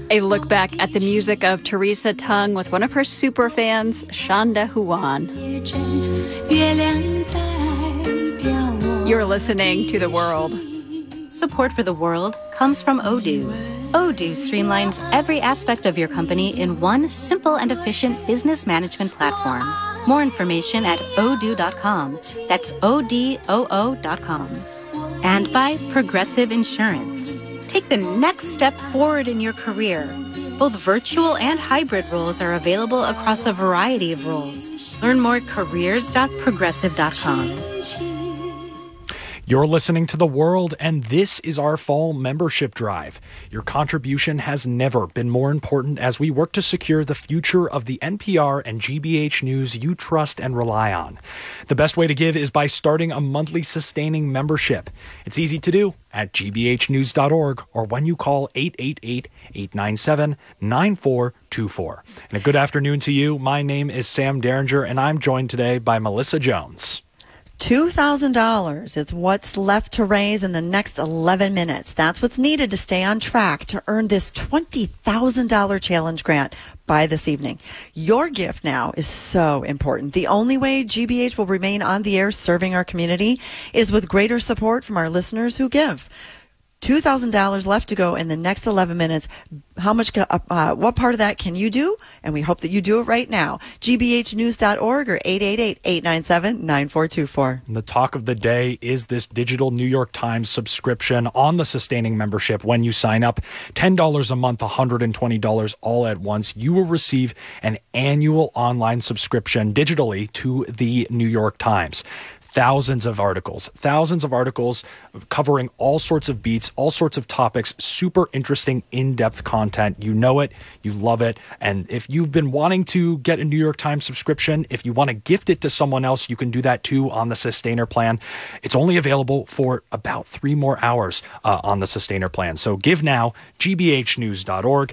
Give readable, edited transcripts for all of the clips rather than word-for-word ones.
A look back at the music of Teresa Tung with one of her super fans, Shanda Huan. You're listening to The World. Support for The World comes from Odoo. Odoo streamlines every aspect of your company in one simple and efficient business management platform. More information at odoo.com. That's ODOO.com. And by Progressive Insurance. Take the next step forward in your career. Both virtual and hybrid roles are available across a variety of roles. Learn more at careers.progressive.com. You're listening to The World, and this is our fall membership drive. Your contribution has never been more important as we work to secure the future of the NPR and GBH news you trust and rely on. The best way to give is by starting a monthly sustaining membership. It's easy to do at gbhnews.org or when you call 888-897-9424. And a good afternoon to you. My name is Sam Derringer, and I'm joined today by Melissa Jones. $2,000 is what's left to raise in the next 11 minutes. That's what's needed to stay on track to earn this $20,000 challenge grant by this evening. Your gift now is so important. The only way GBH will remain on the air serving our community is with greater support from our listeners who give. $2,000 left to go in the next 11 minutes. How much? What part of that can you do? And we hope that you do it right now. gbhnews.org or 888-897-9424. The talk of the day is this digital New York Times subscription on the sustaining membership. When you sign up, $10 a month, $120 all at once, you will receive an annual online subscription digitally to the New York Times. Thousands of articles covering all sorts of beats, all sorts of topics, super interesting, in-depth content. You know it, you love it. And if you've been wanting to get a New York Times subscription, if you want to gift it to someone else, you can do that too on the Sustainer plan. It's only available for about 3 more hours on the Sustainer plan. So give now, gbhnews.org,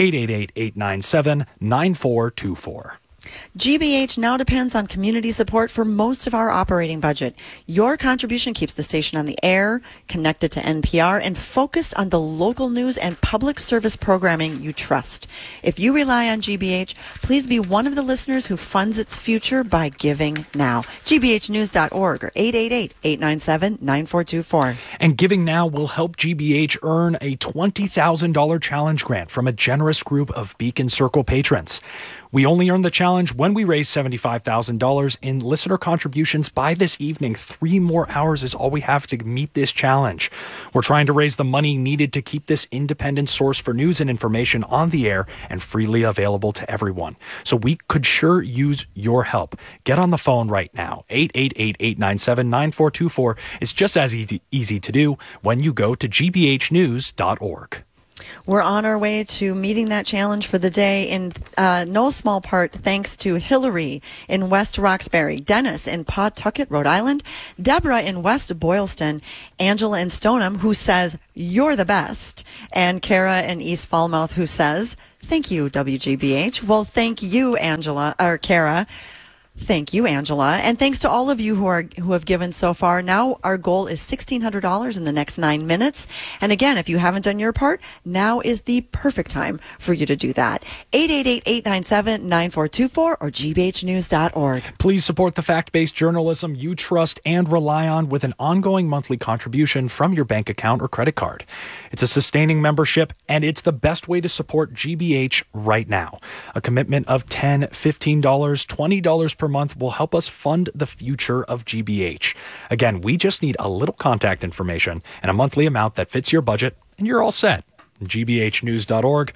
888-897-9424. GBH now depends on community support for most of our operating budget. Your contribution keeps the station on the air, connected to NPR, and focused on the local news and public service programming you trust. If you rely on GBH, please be one of the listeners who funds its future by giving now. gbhnews.org or 888-897-9424. And giving now will help GBH earn a $20,000 challenge grant from a generous group of Beacon Circle patrons. We only earn the challenge when we raise $75,000 in listener contributions by this evening. 3 more hours is all we have to meet this challenge. We're trying to raise the money needed to keep this independent source for news and information on the air and freely available to everyone. So we could sure use your help. Get on the phone right now. 888-897-9424 is just as easy to do when you go to gbhnews.org. We're on our way to meeting that challenge for the day in no small part thanks to Hillary in West Roxbury, Dennis in Pawtucket, Rhode Island, Deborah in West Boylston, Angela in Stoneham, who says, "You're the best," and Kara in East Falmouth, who says, "Thank you, WGBH." Well, thank you, Kara. Thank you, Angela. And thanks to all of you who have given so far. Now our goal is $1,600 in the next 9 minutes. And again, if you haven't done your part, now is the perfect time for you to do that. 888-897-9424 or gbhnews.org. Please support the fact-based journalism you trust and rely on with an ongoing monthly contribution from your bank account or credit card. It's a sustaining membership, and it's the best way to support GBH right now. A commitment of $10, $15, $20 per month will help us fund the future of GBH. Again, we just need a little contact information and a monthly amount that fits your budget, and you're all set. gbhnews.org,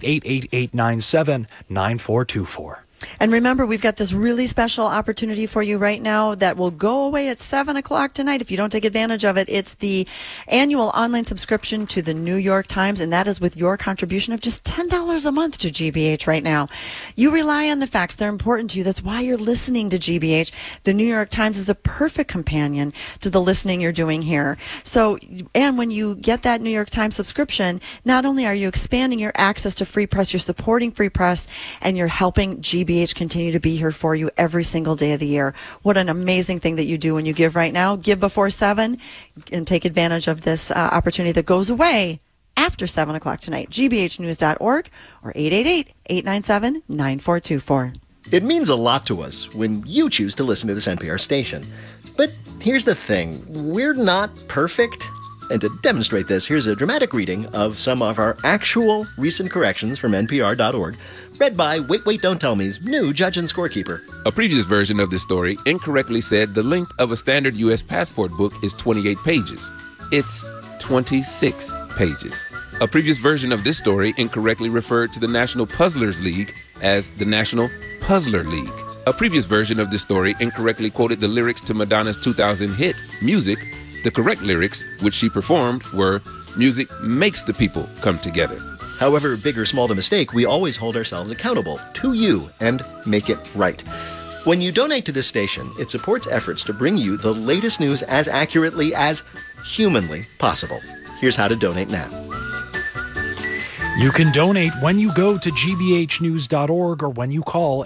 888-897-9424. And remember, we've got this really special opportunity for you right now that will go away at 7 o'clock tonight if you don't take advantage of it. It's the annual online subscription to the New York Times, and that is with your contribution of just $10 a month to GBH right now. You rely on the facts. They're important to you. That's why you're listening to GBH. The New York Times is a perfect companion to the listening you're doing here. So, and when you get that New York Times subscription, not only are you expanding your access to free press, you're supporting free press, and you're helping GBH continue to be here for you every single day of the year. What an amazing thing that you do when you give right now. Give before 7 and take advantage of this opportunity that goes away after 7 o'clock tonight. gbhnews.org or 888-897-9424. It means a lot to us when you choose to listen to this NPR station. But here's the thing. We're not perfect. And to demonstrate this, here's a dramatic reading of some of our actual recent corrections from NPR.org, read by Wait, Wait, Don't Tell Me's new judge and scorekeeper. A previous version of this story incorrectly said the length of a standard U.S. passport book is 28 pages. It's 26 pages. A previous version of this story incorrectly referred to the National Puzzlers League as the National Puzzler League. A previous version of this story incorrectly quoted the lyrics to Madonna's 2000 hit, Music. The correct lyrics, which she performed, were, "Music makes the people come together." However big or small the mistake, we always hold ourselves accountable to you and make it right. When you donate to this station, it supports efforts to bring you the latest news as accurately as humanly possible. Here's how to donate now. You can donate when you go to gbhnews.org or when you call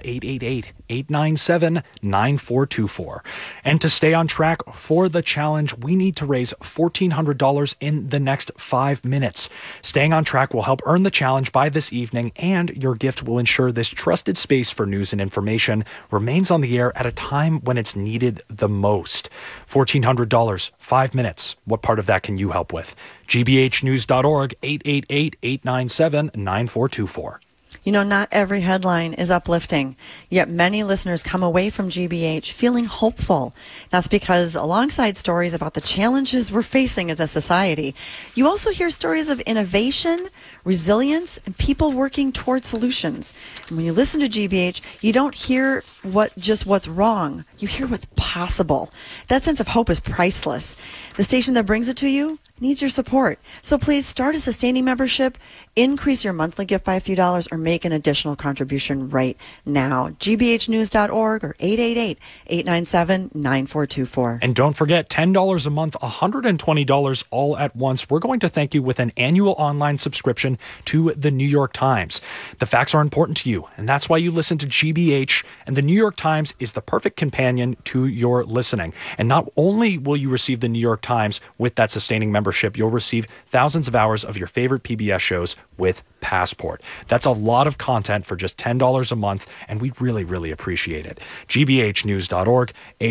888-897-9424. And to stay on track for the challenge, we need to raise $1,400 in the next 5 minutes. Staying on track will help earn the challenge by this evening, and your gift will ensure this trusted space for news and information remains on the air at a time when it's needed the most. $1,400, 5 minutes. What part of that can you help with? gbhnews.org, 888-897-9424. You know, not every headline is uplifting, yet many listeners come away from GBH feeling hopeful. That's because alongside stories about the challenges we're facing as a society, you also hear stories of innovation, resilience, and people working towards solutions. And when you listen to GBH, you don't hear what's wrong. You hear what's possible. That sense of hope is priceless. The station that brings it to you needs your support. So please start a sustaining membership, increase your monthly gift by a few dollars, or make an additional contribution right now. gbhnews.org or 888-897-9424. And don't forget, $10 a month, $120 all at once. We're going to thank you with an annual online subscription to the New York Times. The facts are important to you, and that's why you listen to GBH, and the New York Times is the perfect companion to your listening. And not only will you receive the New York Times with that sustaining membership, you'll receive thousands of hours of your favorite PBS shows with Passport. That's a lot of content for just $10 a month, and we really, really appreciate it. gbhnews.org,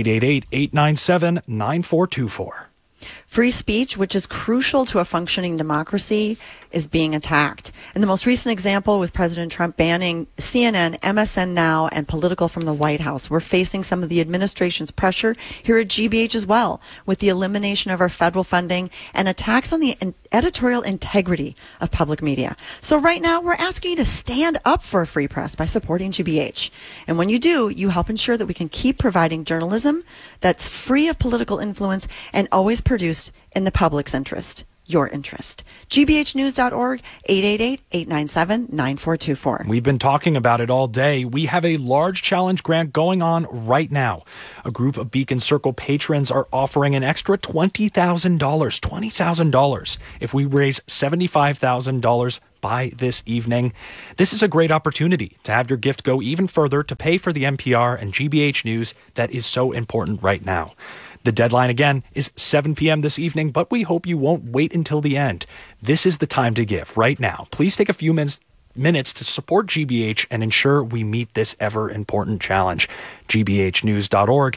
888-897-9424. Free speech, which is crucial to a functioning democracy, is being attacked. And the most recent example with President Trump banning CNN, MSN Now, and Political from the White House. We're facing some of the administration's pressure here at GBH as well, with the elimination of our federal funding and attacks on the editorial integrity of public media. So right now, we're asking you to stand up for a free press by supporting GBH. And when you do, you help ensure that we can keep providing journalism that's free of political influence and always produced in the public's interest. Your interest. gbhnews.org, 888-897-9424. We've been talking about it all day. We have a large challenge grant going on right now. A group of Beacon Circle patrons are offering an extra $20,000 if we raise $75,000 by this evening. This is a great opportunity to have your gift go even further to pay for the NPR and GBH news that is so important right now. The deadline, again, is 7 p.m. this evening, but we hope you won't wait until the end. This is the time to give right now. Please take a few minutes to support GBH and ensure we meet this ever-important challenge. gbhnews.org,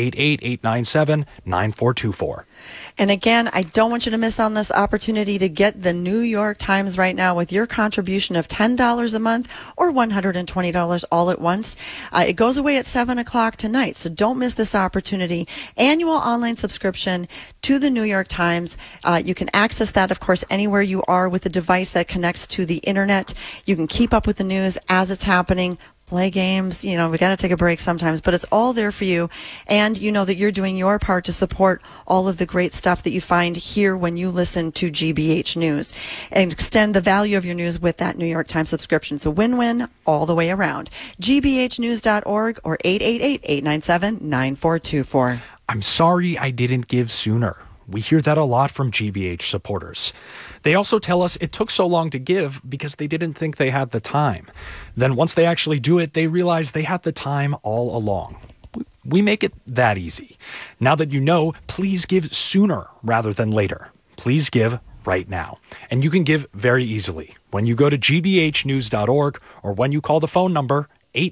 888-897-9424. And again, I don't want you to miss on this opportunity to get the New York Times right now with your contribution of $10 a month or $120 all at once. It goes away at 7 o'clock tonight, so don't miss this opportunity. Annual online subscription to the New York Times. You can access that, of course, anywhere you are with a device that connects to the internet. You can keep up with the news as it's happening. Play games, we got to take a break sometimes, but it's all there for you. And you know that you're doing your part to support all of the great stuff that you find here when you listen to GBH News. And extend the value of your news with that New York Times subscription. It's a win-win all the way around. gbhnews.org or 888-897-9424. I'm sorry I didn't give sooner. We hear that a lot from GBH supporters. They also tell us it took so long to give because they didn't think they had the time. Then once they actually do it, they realize they had the time all along. We make it that easy. Now that you know, please give sooner rather than later. Please give right now. And you can give very easily when you go to gbhnews.org or when you call the phone number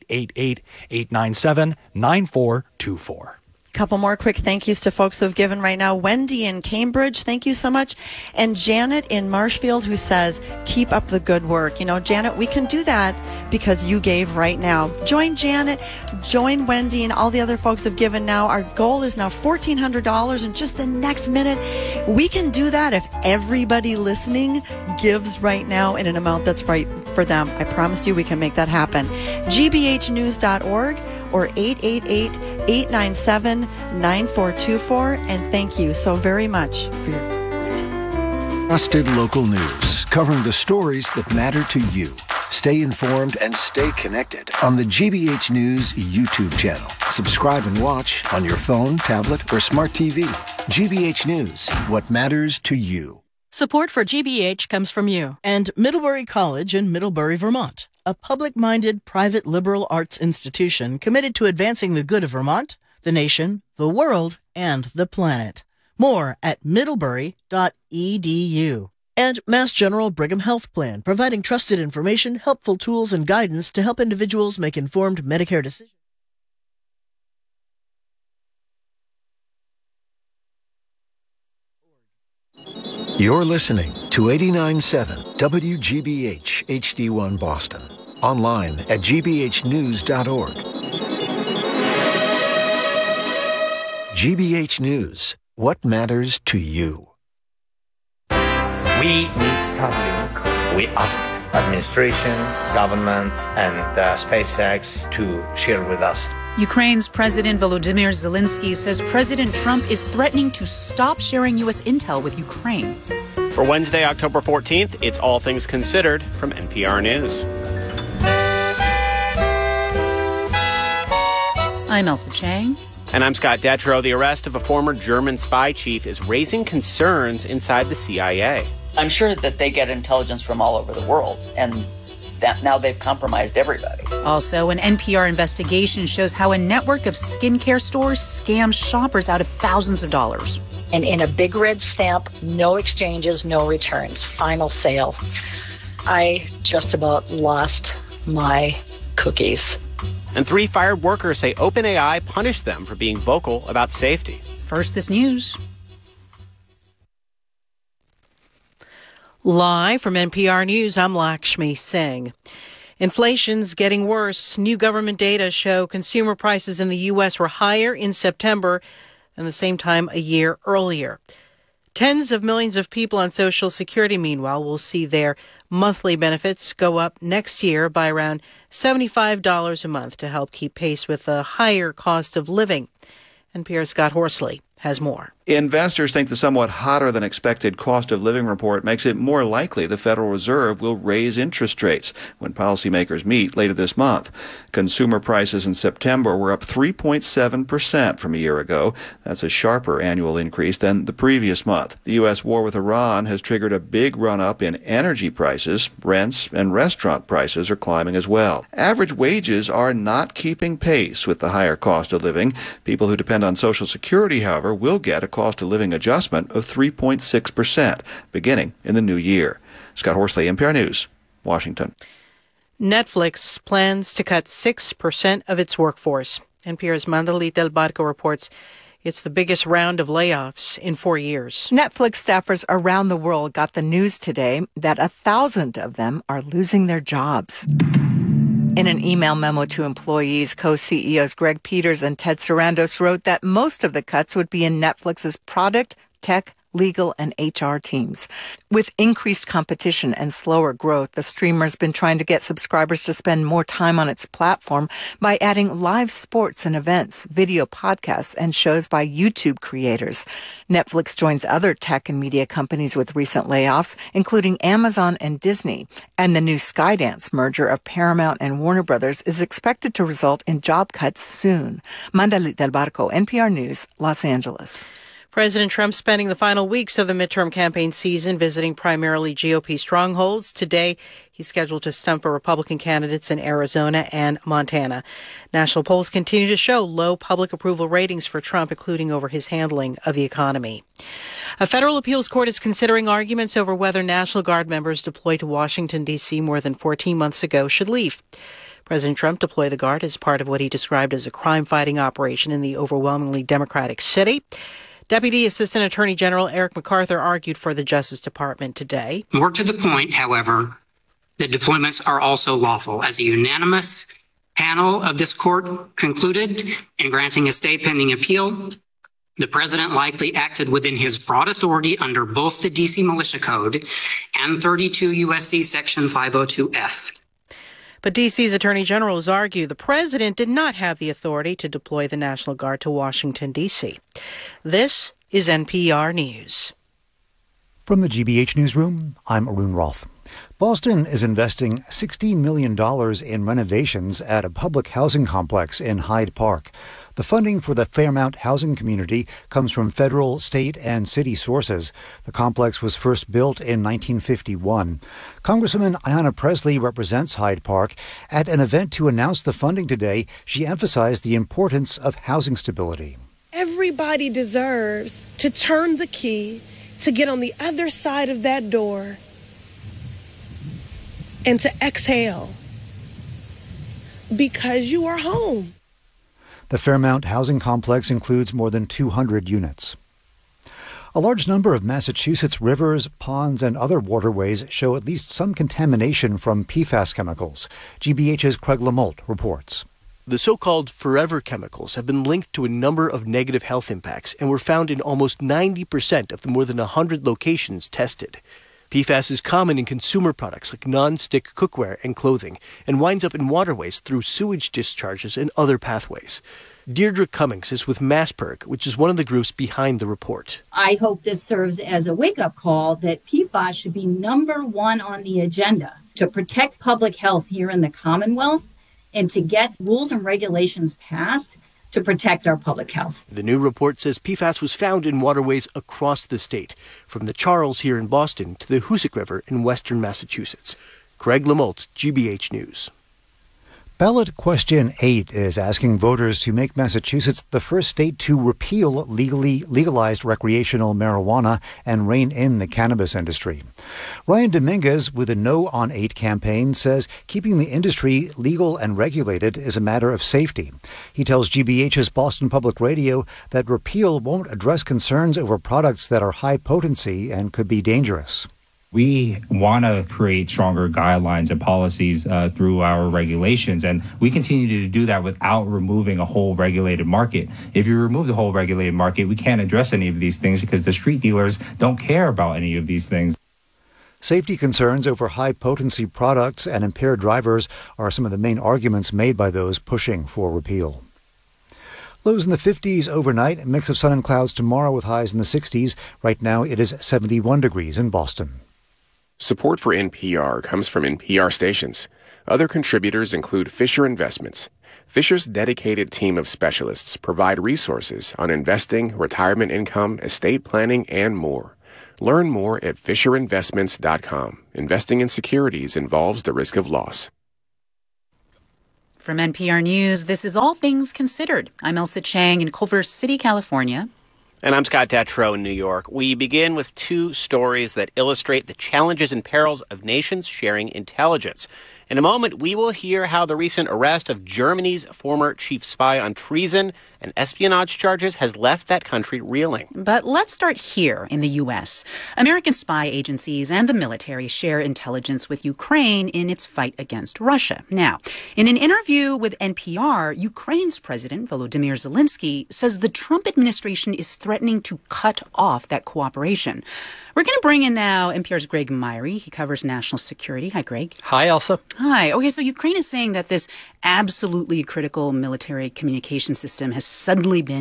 888-897-9424. Couple more quick thank yous to folks who have given right now. Wendy in Cambridge, thank you so much. And Janet in Marshfield, who says, keep up the good work. You know, Janet, we can do that because you gave right now. Join Janet, join Wendy, and all the other folks who have given now. Our goal is now $1,400 in just the next minute. We can do that if everybody listening gives right now in an amount that's right for them. I promise you we can make that happen. gbhnews.org or 888-897-9424. And thank you so very much for your trusted local news, covering the stories that matter to you. Stay informed and stay connected on the GBH News YouTube channel. Subscribe and watch on your phone, tablet, or smart TV. GBH News, what matters to you. Support for GBH comes from you. And Middlebury College in Middlebury, Vermont, a public-minded private liberal arts institution committed to advancing the good of Vermont, the nation, the world, and the planet. More at middlebury.edu. And Mass General Brigham Health Plan, providing trusted information, helpful tools, and guidance to help individuals make informed Medicare decisions. You're listening to 89.7 WGBH HD1 Boston. Online at gbhnews.org. GBH News, what matters to you? We need Starlink. We asked administration, government, and SpaceX to share with us. Ukraine's President Volodymyr Zelensky says President Trump is threatening to stop sharing U.S. intel with Ukraine. For Wednesday, October 14th, it's All Things Considered from NPR News. I'm Elsa Chang. And I'm Scott Detrow. The arrest of a former German spy chief is raising concerns inside the CIA. I'm sure that they get intelligence from all over the world, and that now they've compromised everybody. Also, an NPR investigation shows how a network of skincare stores scams shoppers out of thousands of dollars. And in a big red stamp, no exchanges, no returns, final sale. I just about lost my cookies. And 3 fired workers say OpenAI punished them for being vocal about safety. First, this news. Live from NPR News, I'm Lakshmi Singh. Inflation's getting worse. New government data show consumer prices in the U.S. were higher in September than the same time a year earlier. Tens of millions of people on Social Security, meanwhile, will see their monthly benefits go up next year by around $75 a month to help keep pace with the higher cost of living. NPR's Scott Horsley has more. Investors think the somewhat hotter than expected cost of living report makes it more likely the Federal Reserve will raise interest rates when policymakers meet later this month. Consumer prices in September were up 3.7% from a year ago. That's a sharper annual increase than the previous month. The U.S. war with Iran has triggered a big run-up in energy prices. Rents and restaurant prices are climbing as well. Average wages are not keeping pace with the higher cost of living. People who depend on Social Security, however, will get a cost of living adjustment of 3.6% beginning in the new year. Scott Horsley, NPR News, Washington. Netflix plans to cut 6% of its workforce. NPR's Mandalit Del Barco reports it's the biggest round of layoffs in 4 years. Netflix staffers around the world got the news today that 1,000 of them are losing their jobs. In an email memo to employees, co-CEOs Greg Peters and Ted Sarandos wrote that most of the cuts would be in Netflix's product, tech, legal, and HR teams. With increased competition and slower growth, the streamer's been trying to get subscribers to spend more time on its platform by adding live sports and events, video podcasts, and shows by YouTube creators. Netflix joins other tech and media companies with recent layoffs, including Amazon and Disney. And the new Skydance merger of Paramount and Warner Brothers is expected to result in job cuts soon. Mandalit Del Barco, NPR News, Los Angeles. President Trump spending the final weeks of the midterm campaign season visiting primarily GOP strongholds. Today, he's scheduled to stump for Republican candidates in Arizona and Montana. National polls continue to show low public approval ratings for Trump, including over his handling of the economy. A federal appeals court is considering arguments over whether National Guard members deployed to Washington, D.C. more than 14 months ago should leave. President Trump deployed the Guard as part of what he described as a crime-fighting operation in the overwhelmingly Democratic city. Deputy Assistant Attorney General Eric MacArthur argued for the Justice Department today. More to the point, however, the deployments are also lawful. As a unanimous panel of this court concluded in granting a stay pending appeal, the president likely acted within his broad authority under both the D.C. Militia Code and 32 U.S.C. Section 502F. But D.C.'s Attorney General has argued the president did not have the authority to deploy the National Guard to Washington, D.C. This is NPR News. From the GBH Newsroom, I'm Arun Roth. Boston is investing $16 million in renovations at a public housing complex in Hyde Park. The funding for the Fairmount housing community comes from federal, state, and city sources. The complex was first built in 1951. Congresswoman Ayanna Pressley represents Hyde Park. At an event to announce the funding today, she emphasized the importance of housing stability. Everybody deserves to turn the key, to get on the other side of that door, and to exhale, because you are home. The Fairmount housing complex includes more than 200 units. A large number of Massachusetts rivers, ponds, and other waterways show at least some contamination from PFAS chemicals. GBH's Craig Lamolt reports. The so-called forever chemicals have been linked to a number of negative health impacts and were found in almost 90% of the more than 100 locations tested. PFAS is common in consumer products like non-stick cookware and clothing and winds up in waterways through sewage discharges and other pathways. Deirdre Cummings is with MassPERG, which is one of the groups behind the report. I hope this serves as a wake-up call that PFAS should be number one on the agenda to protect public health here in the Commonwealth and to get rules and regulations passed to protect our public health. The new report says PFAS was found in waterways across the state, from the Charles here in Boston to the Hoosick River in western Massachusetts. Craig Lamolt, GBH News. Ballot question 8 is asking voters to make Massachusetts the first state to repeal legalized recreational marijuana and rein in the cannabis industry. Ryan Dominguez, with a No on 8 campaign, says keeping the industry legal and regulated is a matter of safety. He tells GBH's Boston Public Radio that repeal won't address concerns over products that are high potency and could be dangerous. We want to create stronger guidelines and policies through our regulations, and we continue to do that without removing a whole regulated market. If you remove the whole regulated market, we can't address any of these things because the street dealers don't care about any of these things. Safety concerns over high-potency products and impaired drivers are some of the main arguments made by those pushing for repeal. Lows in the 50s overnight, a mix of sun and clouds tomorrow with highs in the 60s. Right now it is 71 degrees in Boston. Support for NPR comes from NPR stations. Other contributors include Fisher Investments. Fisher's dedicated team of specialists provide resources on investing, retirement income, estate planning, and more. Learn more at FisherInvestments.com. Investing in securities involves the risk of loss. From NPR News, this is All Things Considered. I'm Elsa Chang in Culver City, California. And I'm Scott Detrow in New York. We begin with two stories that illustrate the challenges and perils of nations sharing intelligence. In a moment, we will hear how the recent arrest of Germany's former chief spy on treason and espionage charges has left that country reeling. But let's start here in the U.S. American spy agencies and the military share intelligence with Ukraine in its fight against Russia. Now, in an interview with NPR, Ukraine's President Volodymyr Zelensky says the Trump administration is threatening to cut off that cooperation. We're going to bring in now NPR's Greg Myrie. He covers national security. Hi, Greg. Hi, Elsa. Hi. Okay, so Ukraine is saying that this absolutely critical military communication system has suddenly been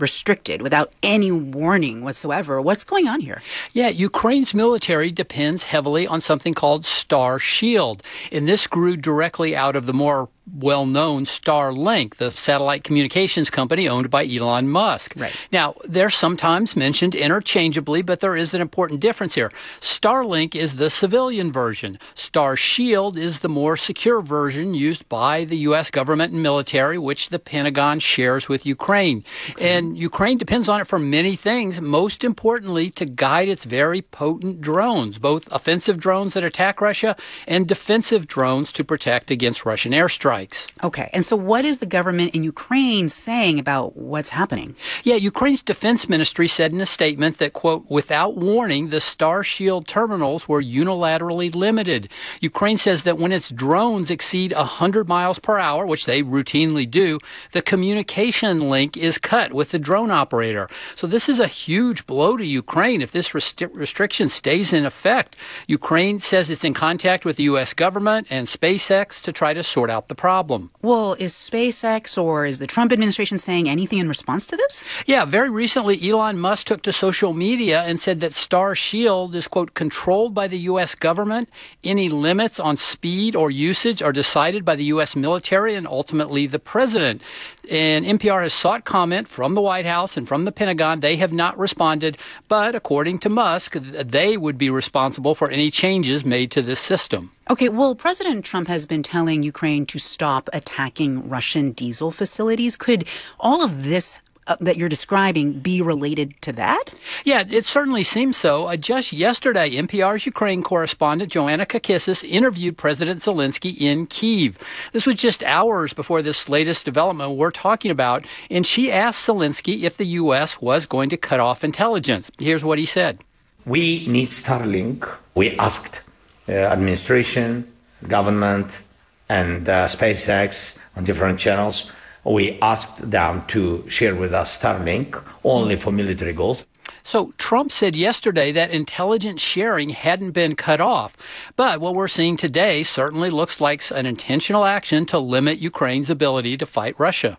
restricted without any warning whatsoever. What's going on here? Yeah, Ukraine's military depends heavily on something called Star Shield, and this grew directly out of the more well-known Starlink, the satellite communications company owned by Elon Musk. Right. Now, they're sometimes mentioned interchangeably, but there is an important difference here. Starlink is the civilian version. Star Shield is the more secure version used by the U.S. government and military, which the Pentagon shares with Ukraine. Okay. And Ukraine depends on it for many things, most importantly to guide its very potent drones, both offensive drones that attack Russia and defensive drones to protect against Russian airstrikes. Okay. And so what is the government in Ukraine saying about what's happening? Yeah, Ukraine's defense ministry said in a statement that, quote, without warning, the Star Shield terminals were unilaterally limited. Ukraine says that when its drones exceed 100 miles per hour, which they routinely do, the communication link is cut with the drone operator. So this is a huge blow to Ukraine if this restriction stays in effect. Ukraine says it's in contact with the U.S. government and SpaceX to try to sort out the problem. Well, is SpaceX or is the Trump administration saying anything in response to this? Yeah, very recently, Elon Musk took to social media and said that Star Shield is, quote, controlled by the U.S. government. Any limits on speed or usage are decided by the U.S. military and ultimately the president. And NPR has sought comment from the White House and from the Pentagon. They have not responded, but according to Musk, they would be responsible for any changes made to this system. Okay, well, President Trump has been telling Ukraine to stop attacking Russian diesel facilities. Could all of this that you're describing be related to that? Yeah, it certainly seems so. Just yesterday, NPR's Ukraine correspondent Joanna Kakissis interviewed President Zelensky in Kyiv. This was just hours before this latest development we're talking about, and she asked Zelensky if the U.S. was going to cut off intelligence. Here's what he said. We need Starlink. We asked administration, government, and SpaceX on different channels. We asked them to share with us Starlink only for military goals. So Trump said yesterday that intelligence sharing hadn't been cut off. But what we're seeing today certainly looks like an intentional action to limit Ukraine's ability to fight Russia.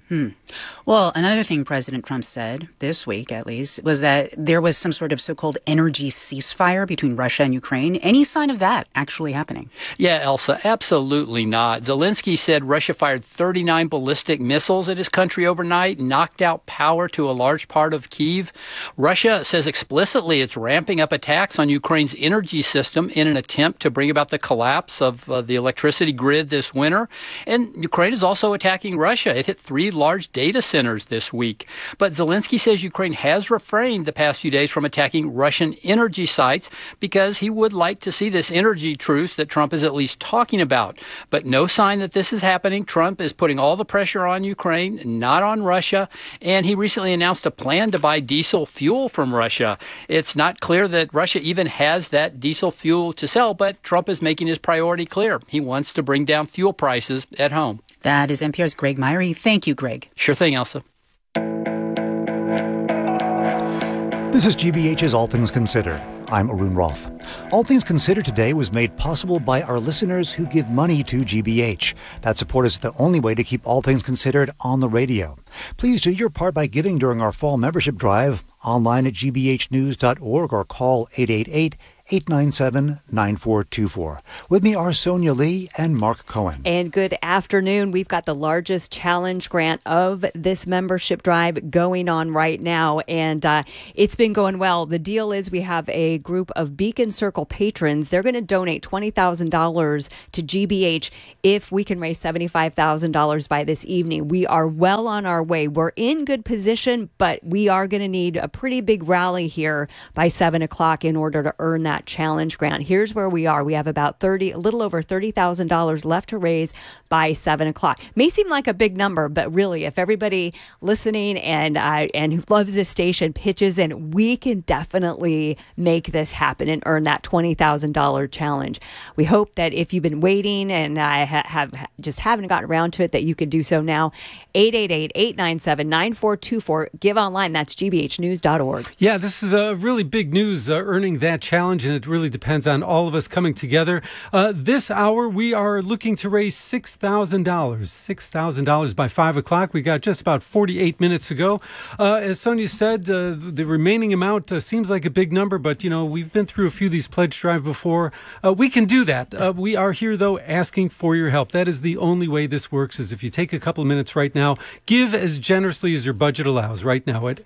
Well, another thing President Trump said this week, at least, was that there was some sort of so-called energy ceasefire between Russia and Ukraine. Any sign of that actually happening? Yeah, Elsa, absolutely not. Zelensky said Russia fired 39 ballistic missiles at his country overnight, knocked out power to a large part of Kyiv. Russia says explicitly it's ramping up attacks on Ukraine's energy system in an attempt to bring about the collapse of the electricity grid this winter. And Ukraine is also attacking Russia. It hit 3 large data centers this week. But Zelensky says Ukraine has refrained the past few days from attacking Russian energy sites because he would like to see this energy truce that Trump is at least talking about. But no sign that this is happening. Trump is putting all the pressure on Ukraine, not on Russia. And he recently announced a plan to buy diesel fuel from Russia. It's not clear that Russia even has that diesel fuel to sell, but Trump is making his priority clear. He wants to bring down fuel prices at home. That is NPR's Greg Myrie. Thank you, Greg. Sure thing, Elsa. This is GBH's All Things Considered. I'm Arun Roth. All Things Considered today was made possible by our listeners who give money to GBH. That support is the only way to keep All Things Considered on the radio. Please do your part by giving during our fall membership drive online at gbhnews.org or call 888-897-9424. With me are Sonia Lee and Mark Cohen. And good afternoon. We've got the largest challenge grant of this membership drive going on right now, and it's been going well. The deal is we have a group of Beacon Circle patrons. They're going to donate $20,000 to GBH if we can raise $75,000 by this evening. We are well on our way. We're in good position, but we are going to need a pretty big rally here by 7 o'clock in order to earn that challenge grant. Here's where we are. We have about a little over $30,000 left to raise by 7 o'clock. May seem like a big number, but really, if everybody listening and who loves this station pitches in, we can definitely make this happen and earn that $20,000 challenge. We hope that if you've been waiting and haven't gotten around to it, that you can do so now. 888-897-9424. Give online. That's gbhnews.org. Yeah, this is a really big news, earning that challenge challenge, and it really depends on all of us coming together. This hour, we are looking to raise $6,000. $6,000 by 5 o'clock. We got just about 48 minutes to go. As Sonia said, the remaining amount seems like a big number, but, we've been through a few of these pledge drives before. We can do that. We are here, though, asking for your help. That is the only way this works, is if you take a couple of minutes right now, give as generously as your budget allows right now at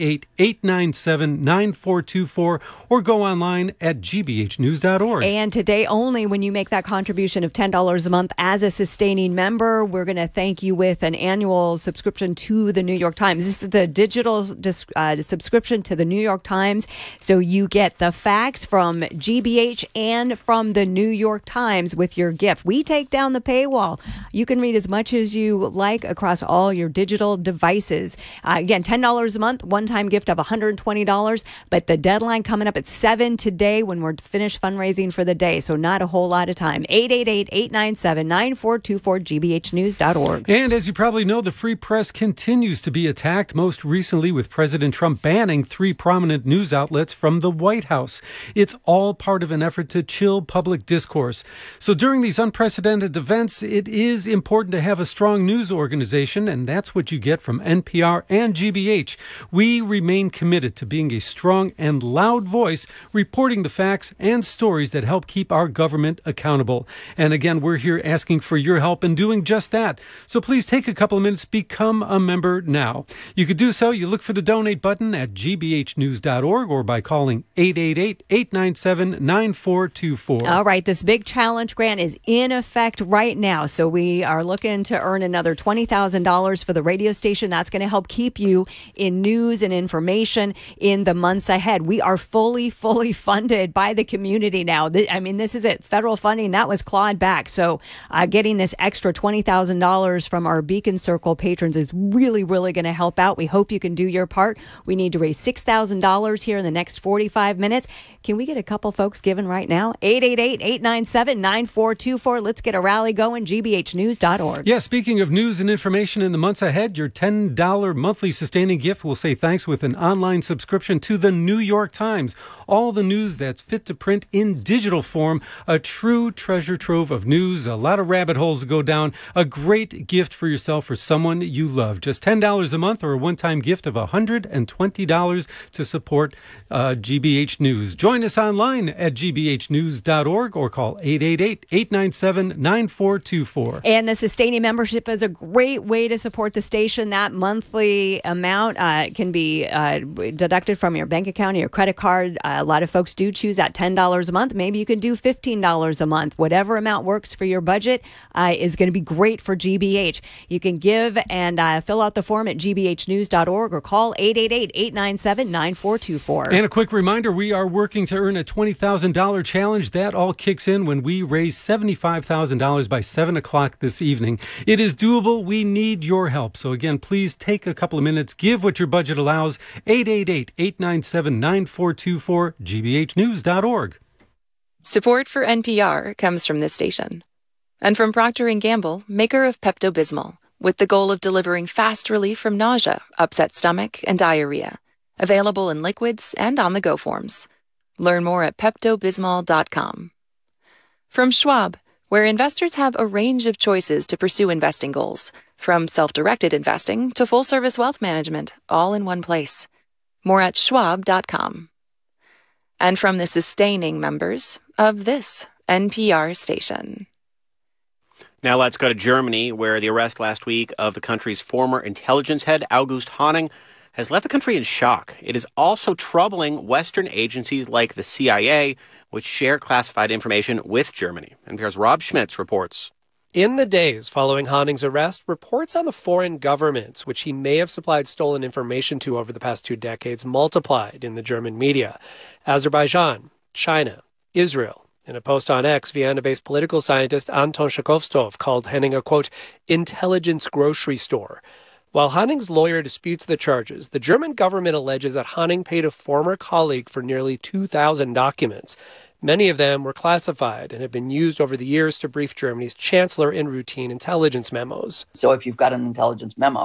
888-897-9424 or go online at gbhnews.org. And today only, when you make that contribution of $10 a month as a sustaining member, we're going to thank you with an annual subscription to the New York Times. This is the digital subscription to the New York Times. So you get the facts from GBH and from the New York Times with your gift. We take down the paywall. You can read as much as you like across all your digital devices. Again, $10 a month, one-time gift of $120, but the deadline coming up at 7 today when we're finished fundraising for the day, so not a whole lot of time. 888-897-9424, gbhnews.org. And as you probably know, the free press continues to be attacked, most recently with President Trump banning 3 prominent news outlets from the White House. It's all part of an effort to chill public discourse. So during these unprecedented events, it is important to have a strong news organization, and that's what you get from NPR and GBH. We remain committed to being a strong and loud voice, reporting the facts and stories that help keep our government accountable. And again, we're here asking for your help in doing just that. So please take a couple of minutes, become a member now. You could do so. You look for the donate button at gbhnews.org or by calling 888-897-9424. All right, this big challenge grant is in effect right now. So we are looking to earn another $20,000 for the radio station. That's going to help keep you in news and information in the months ahead. We are fully funded by the community now. This is it. Federal funding, that was clawed back. So getting this extra $20,000 from our Beacon Circle patrons is really going to help out. We hope you can do your part. We need to raise $6,000 here in the next 45 minutes. Can we get a couple folks giving right now? 888-897-9424. Let's get a rally going. gbhnews.org. Yeah, speaking of news and information in the months ahead, your $10 monthly sustaining gift will say thanks with an online subscription to the New York Times. All the news that's fit to print in digital form. A true treasure trove of news. A lot of rabbit holes to go down. A great gift for yourself or someone you love. Just $10 a month or a one-time gift of $120 to support GBH News. Join us online at gbhnews.org or call 888-897-9424. And the sustaining membership is a great way to support the station. That monthly amount can be deducted from your bank account or your credit card. A lot of folks do choose that $10 a month. Maybe you can do $15 a month. Whatever amount works for your budget is going to be great for GBH. You can give and fill out the form at gbhnews.org or call 888-897-9424. And a quick reminder, we are working to earn a $20,000 challenge. That all kicks in when we raise $75,000 by 7 o'clock this evening. It is doable. We need your help. So again, please take a couple of minutes. Give what your budget allows. 888-897-9424, gbhnews.org. Support for NPR comes from this station. And from Procter & Gamble, maker of Pepto-Bismol, with the goal of delivering fast relief from nausea, upset stomach, and diarrhea. Available in liquids and on-the-go forms. Learn more at PeptoBismol.com. From Schwab, where investors have a range of choices to pursue investing goals, from self-directed investing to full-service wealth management, all in one place. More at Schwab.com. And from the sustaining members of this NPR station. Now let's go to Germany, where the arrest last week of the country's former intelligence head, August Hanning, has left the country in shock. It is also troubling Western agencies like the CIA, which share classified information with Germany. NPR's Rob Schmitz reports. In the days following Hanning's arrest, reports on the foreign governments, which he may have supplied stolen information to over the past 2 decades, multiplied in the German media. Azerbaijan, China, Israel. In a post on X, Vienna-based political scientist Anton Shakovstov called Henning a, quote, intelligence grocery store. While Hanning's lawyer disputes the charges, the German government alleges that Hanning paid a former colleague for nearly 2,000 documents. Many of them were classified and have been used over the years to brief Germany's chancellor in routine intelligence memos. So if you've got an intelligence memo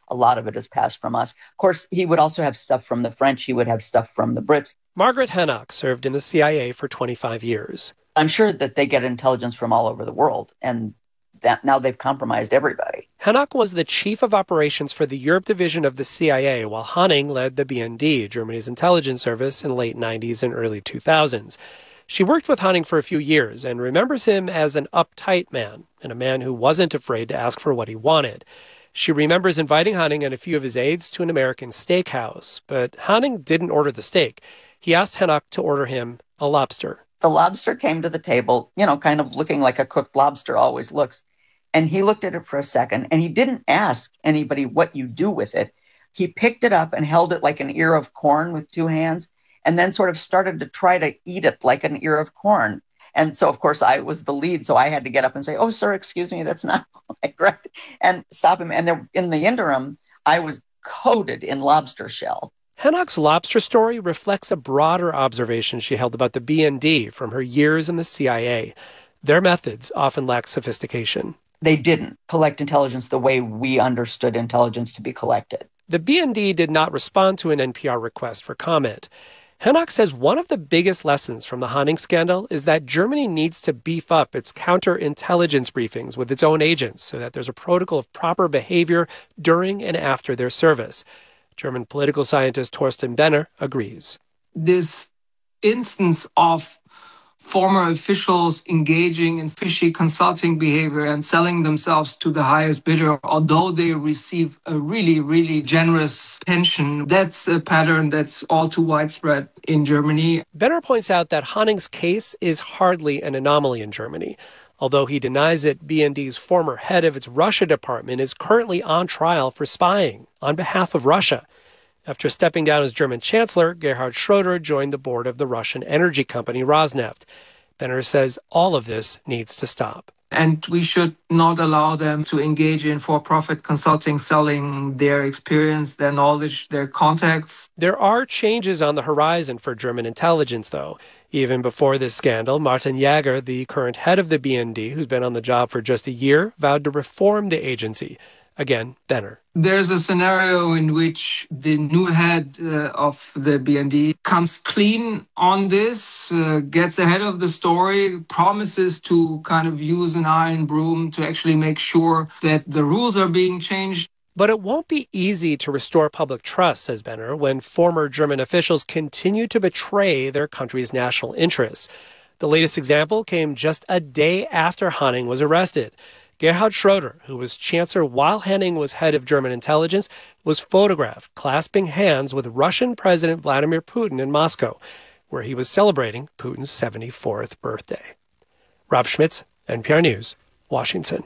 A lot of it is passed from us. Of course, he would also have stuff from the French. He would have stuff from the Brits. Margaret Hennock served in the CIA for 25 years. I'm sure that they get intelligence from all over the world, and that now they've compromised everybody. Hennock was the chief of operations for the Europe division of the CIA, while Hanning led the BND, Germany's intelligence service, in the late 90s and early 2000s. She worked with Hanning for a few years and remembers him as an uptight man and a man who wasn't afraid to ask for what he wanted. She remembers inviting Hanning and a few of his aides to an American steakhouse, but Hanning didn't order the steak. He asked Hennock to order him a lobster. The lobster came to the table, kind of looking like a cooked lobster always looks. And he looked at it for a second, and he didn't ask anybody what you do with it. He picked it up and held it like an ear of corn with two hands, and then sort of started to try to eat it like an ear of corn. And so, of course, I was the lead, so I had to get up and say, "Oh, sir, excuse me, that's not quite right," and stop him. And there, in the interim, I was coated in lobster shell. Hennock's lobster story reflects a broader observation she held about the BND from her years in the CIA. Their methods often lack sophistication. They didn't collect intelligence the way we understood intelligence to be collected. The BND did not respond to an NPR request for comment. Hennock says one of the biggest lessons from the Hanning scandal is that Germany needs to beef up its counterintelligence briefings with its own agents so that there's a protocol of proper behavior during and after their service. German political scientist Thorsten Benner agrees. This instance of former officials engaging in fishy consulting behavior and selling themselves to the highest bidder, although they receive a really, really generous pension, that's a pattern that's all too widespread in Germany. Benner points out that Hanning's case is hardly an anomaly in Germany. Although he denies it, BND's former head of its Russia department is currently on trial for spying on behalf of Russia. After stepping down as German Chancellor, Gerhard Schroeder joined the board of the Russian energy company Rosneft. Benner says all of this needs to stop. And we should not allow them to engage in for-profit consulting, selling their experience, their knowledge, their contacts. There are changes on the horizon for German intelligence, though. Even before this scandal, Martin Jaeger, the current head of the BND, who's been on the job for just a year, vowed to reform the agency. Again, Benner. There's a scenario in which the new head of the BND comes clean on this, gets ahead of the story, promises to kind of use an iron broom to actually make sure that the rules are being changed. But it won't be easy to restore public trust, says Benner, when former German officials continue to betray their country's national interests. The latest example came just a day after Hanning was arrested. Gerhard Schroeder, who was chancellor while Hanning was head of German intelligence, was photographed clasping hands with Russian President Vladimir Putin in Moscow, where he was celebrating Putin's 74th birthday. Rob Schmitz, NPR News, Washington.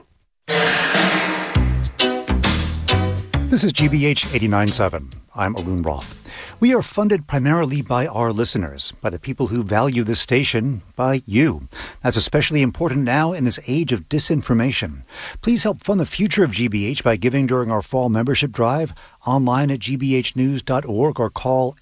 This is GBH 89.7. I'm Arun Roth. We are funded primarily by our listeners, by the people who value this station, by you. That's especially important now in this age of disinformation. Please help fund the future of GBH by giving during our fall membership drive, online at gbhnews.org, or call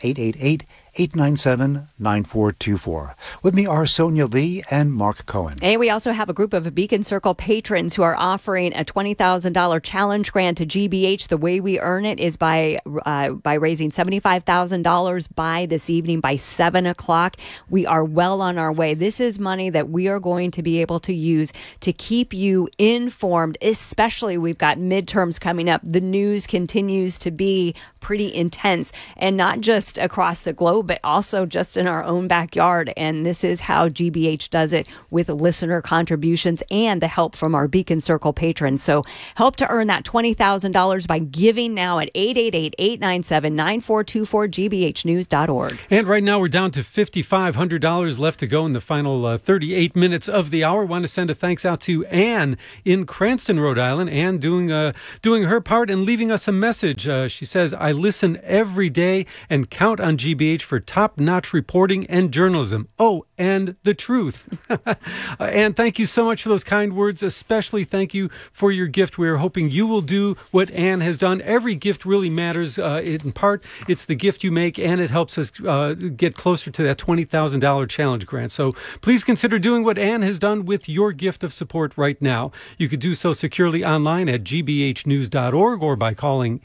888-897-9424. With me are Sonia Lee and Mark Cohen. And we also have a group of Beacon Circle patrons who are offering a $20,000 challenge grant to GBH. The way we earn it is by raising $75,000 by this evening by 7 o'clock. We are well on our way. This is money that we are going to be able to use to keep you informed, especially we've got midterms coming up. The news continues to be pretty intense, and not just across the globe, but also just in our own backyard. And this is how GBH does it, with listener contributions and the help from our Beacon Circle patrons. So help to earn that $20,000 by giving now at 888-897-9424, gbhnews.org. And right now we're down to $5,500 left to go in the final 38 minutes of the hour. Want to send a thanks out to Anne in Cranston, Rhode Island. Anne doing her part and leaving us a message. She says, I listen every day and count on GBH for top-notch reporting and journalism. Oh, and the truth. Anne, thank you so much for those kind words. Especially thank you for your gift. We are hoping you will do what Anne has done. Every gift really matters. In part, it's the gift you make, and it helps us get closer to that $20,000 challenge grant. So please consider doing what Ann has done with your gift of support right now. You could do so securely online at gbhnews.org or by calling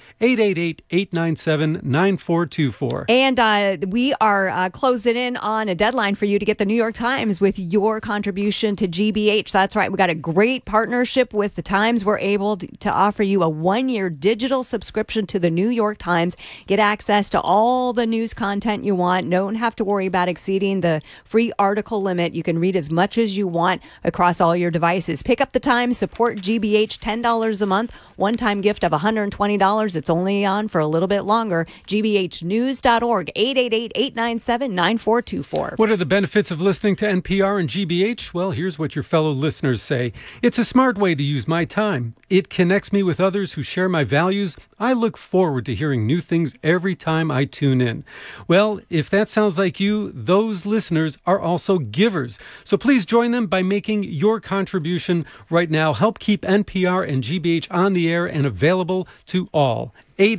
888-897-9424. And we are closing in on a deadline for you to get the New York Times with your contribution to GBH. That's right. We got a great partnership with the Times. We're able to offer you a 1-year digital subscription to the New York Times. Get access to all the news content you want. Don't have to worry about exceeding the free article limit. You can read as much as you want across all your devices. Pick up the Times, support GBH, $10 a month, one-time gift of $120. It's only on for a little bit longer. gbhnews.org, 888-897-9424. What are the benefits of listening to NPR and GBH? Well, here's what your fellow listeners say. It's a smart way to use my time. It connects me with others who share my values. I look forward to hearing new things every time I tune in. Well, if that sounds like you, those listeners are also givers. So please join them by making your contribution right now. Help keep NPR and GBH on the air and available to all.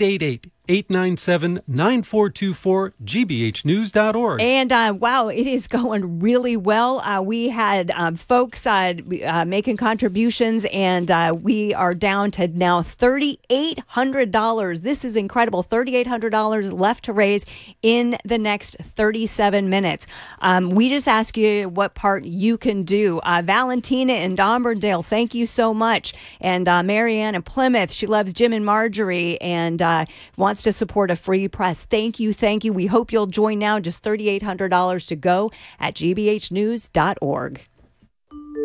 888-897-9424, gbhnews.org. And wow, it is going really well. We had folks making contributions, and we are down to now $3,800. This is incredible. $3,800 left to raise in the next 37 minutes. We just ask you what part you can do. Valentina in Auburndale, thank you so much. And Marianne in Plymouth, she loves Jim and Marjorie and wants to support a free press. Thank you. We hope you'll join now. Just $3,800 to go at gbhnews.org.